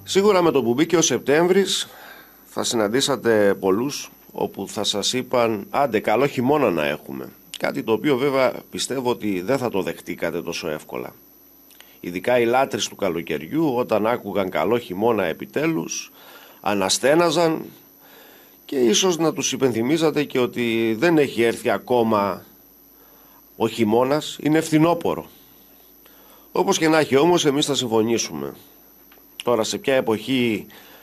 Σίγουρα με το που μπήκε ο Σεπτέμβρης θα συναντήσατε πολλούς όπου θα σας είπαν άντε καλό χειμώνα να έχουμε. Κάτι το οποίο βέβαια πιστεύω ότι δεν θα το δεχτήκατε τόσο εύκολα. Ειδικά οι λάτρεις του καλοκαιριού όταν άκουγαν καλό χειμώνα επιτέλους αναστέναζαν και ίσως να τους υπενθυμίζατε και ότι δεν έχει έρθει ακόμα ο χειμώνας, είναι φθινόπορο. Όπως και να έχει όμως εμείς θα συμφωνήσουμε. Τώρα σε ποια εποχή